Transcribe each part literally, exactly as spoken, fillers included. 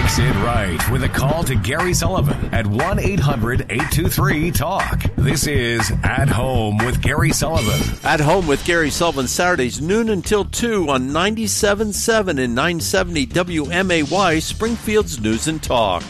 Fix It Right with a call to Gary Sullivan at one eight hundred eight two three talk. This is At Home with Gary Sullivan. At Home with Gary Sullivan, Saturdays noon until two on ninety-seven point seven and nine seventy W M A Y, Springfield's News and Talk.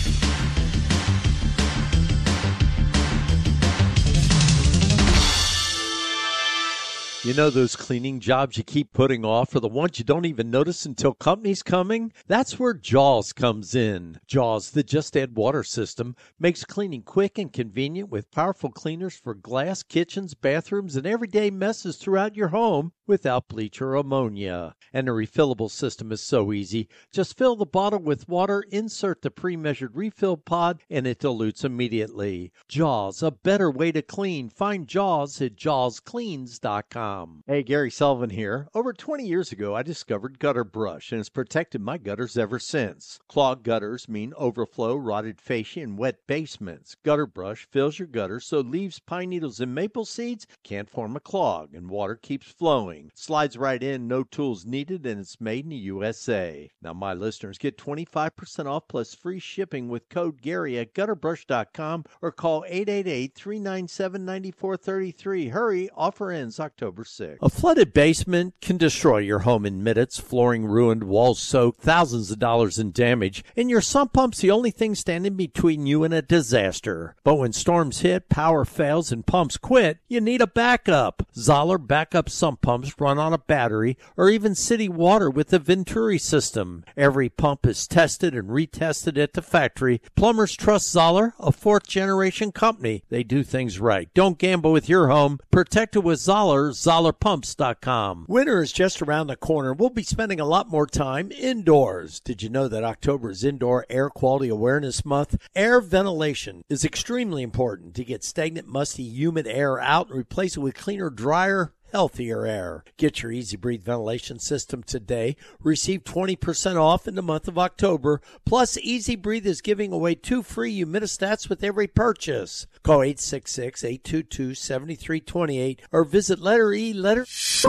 You know those cleaning jobs you keep putting off are the ones you don't even notice until company's coming? That's where Jaws comes in. Jaws, the Just Add Water system, makes cleaning quick and convenient with powerful cleaners for glass, kitchens, bathrooms, and everyday messes throughout your home without bleach or ammonia. And the refillable system is so easy. Just fill the bottle with water, insert the pre-measured refill pod, and it dilutes immediately. Jaws, a better way to clean. Find Jaws at jaws cleans dot com. Hey, Gary Sullivan here. Over twenty years ago, I discovered Gutter Brush, and it's protected my gutters ever since. Clogged gutters mean overflow, rotted fascia, and wet basements. Gutter Brush fills your gutters so leaves, pine needles, and maple seeds can't form a clog, and water keeps flowing. Slides right in, no tools needed, and it's made in the U S A. Now, my listeners get twenty-five percent off plus free shipping with code Gary at gutter brush dot com or call eight eight eight, three nine seven, nine four three three. Hurry, offer ends October sixth. A flooded basement can destroy your home in minutes. Flooring ruined, walls soaked, thousands of dollars in damage, and your sump pump's the only thing standing between you and a disaster. But when storms hit, power fails, and pumps quit, you need a backup. Zoller backup sump pumps run on a battery or even city water with the Venturi system. Every pump is tested and retested at the factory. Plumbers trust Zoller, a fourth-generation company. They do things right. Don't gamble with your home. Protect it with Zoller, zoller pumps dot com. Winter is just around the corner. We'll be spending a lot more time indoors. Did you know that October is Indoor Air Quality Awareness Month? Air ventilation is extremely important to get stagnant, musty, humid air out and replace it with cleaner, drier, healthier air. Get your Easy Breathe ventilation system today. Receive twenty percent off in the month of October. Plus, Easy Breathe is giving away two free humidistats with every purchase. Call eight six six, eight two two, seven three two eight or visit letter E letter.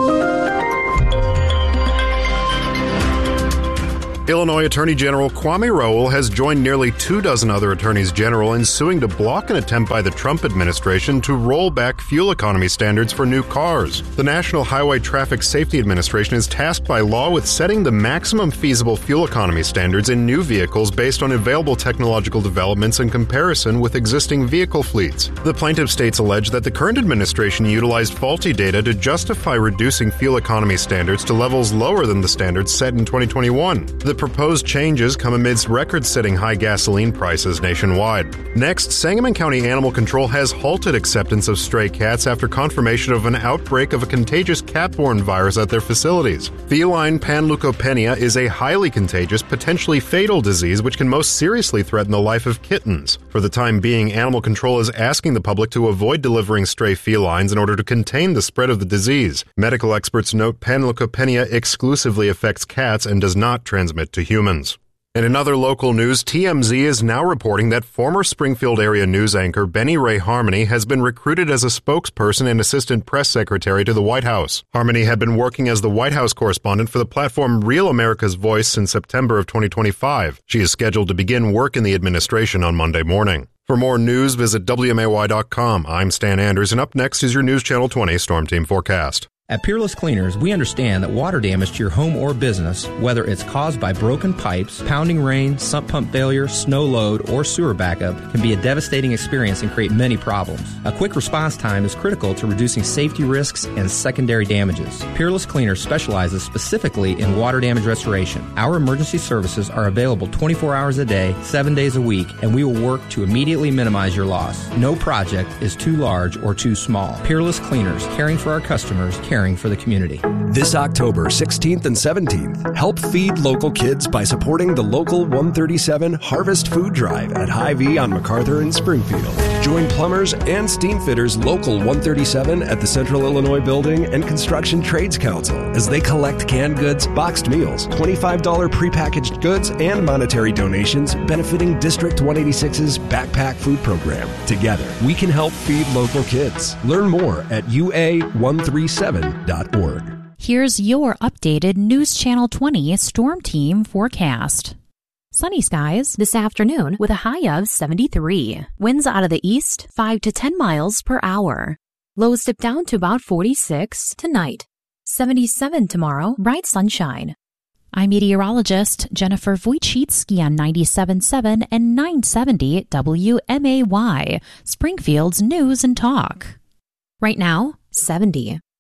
Illinois Attorney General Kwame Raoul has joined nearly two dozen other attorneys general in suing to block an attempt by the Trump administration to roll back fuel economy standards for new cars. The National Highway Traffic Safety Administration is tasked by law with setting the maximum feasible fuel economy standards in new vehicles based on available technological developments in comparison with existing vehicle fleets. The plaintiff states allege that the current administration utilized faulty data to justify reducing fuel economy standards to levels lower than the standards set in twenty twenty-one. The proposed changes come amidst record-setting high gasoline prices nationwide. Next, Sangamon County Animal Control has halted acceptance of stray cats after confirmation of an outbreak of a contagious cat-borne virus at their facilities. Feline panleukopenia is a highly contagious, potentially fatal disease which can most seriously threaten the life of kittens. For the time being, Animal Control is asking the public to avoid delivering stray felines in order to contain the spread of the disease. Medical experts note panleukopenia exclusively affects cats and does not transmit to humans. And in other local news, T M Z is now reporting that former Springfield area news anchor Benny Ray Harmony has been recruited as a spokesperson and assistant press secretary to the White House. Harmony had been working as the White House correspondent for the platform Real America's Voice since September of twenty twenty-five. She is scheduled to begin work in the administration on Monday morning. For more news, visit W M A Y dot com. I'm Stan Anders, and up next is your News Channel twenty Storm Team forecast. At Peerless Cleaners, we understand that water damage to your home or business, whether it's caused by broken pipes, pounding rain, sump pump failure, snow load, or sewer backup, can be a devastating experience and create many problems. A quick response time is critical to reducing safety risks and secondary damages. Peerless Cleaners specializes specifically in water damage restoration. Our emergency services are available twenty-four hours a day, seven days a week, and we will work to immediately minimize your loss. No project is too large or too small. Peerless Cleaners, caring for our customers, caring for the community. This October sixteenth and seventeenth, help feed local kids by supporting the local one thirty-seven Harvest Food Drive at Hy-Vee on MacArthur in Springfield. Join plumbers and steam fitters local one thirty-seven at the Central Illinois Building and Construction Trades Council as they collect canned goods, boxed meals, twenty-five dollars prepackaged goods, and monetary donations benefiting District one eighty-six's Backpack Food Program. Together, we can help feed local kids. Learn more at U A one thirty-seven dot org. Here's your updated News Channel twenty Storm Team forecast. Sunny skies this afternoon with a high of seventy-three. Winds out of the east, five to ten miles per hour. Lows dip down to about forty-six tonight. seventy-seven tomorrow, bright sunshine. I'm meteorologist Jennifer Wojcicki on ninety-seven point seven and nine seventy W M A Y, Springfield's News and Talk. Right now, seventy.